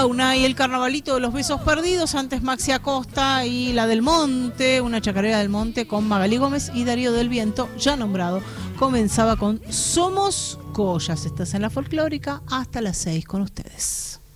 Unai, el carnavalito de los besos perdidos, antes Maxi Acosta y la del Monte, una chacarera del Monte con Magalí Gómez y Darío del Viento, ya nombrado. Comenzaba con Somos Collas. Estás en la folclórica hasta las 6 con ustedes.